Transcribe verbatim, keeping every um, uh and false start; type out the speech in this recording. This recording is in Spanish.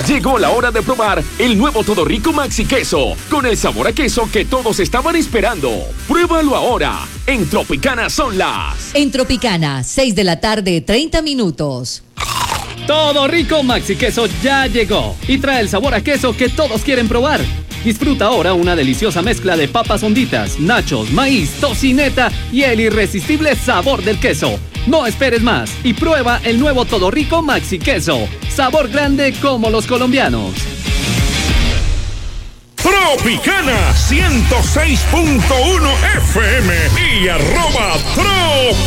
Llegó la hora de probar el nuevo Todo Rico Maxi Queso, con el sabor a queso que todos estaban esperando. Pruébalo ahora. En Tropicana son las... En Tropicana, seis de la tarde, treinta minutos. Todo Rico Maxi Queso ya llegó y trae el sabor a queso que todos quieren probar. Disfruta ahora una deliciosa mezcla de papas honditas, nachos, maíz, tocineta y el irresistible sabor del queso. No esperes más y prueba el nuevo Todo Rico Maxi Queso. Sabor grande como los colombianos. Tropicana ciento seis punto uno F M y arroba Tropi.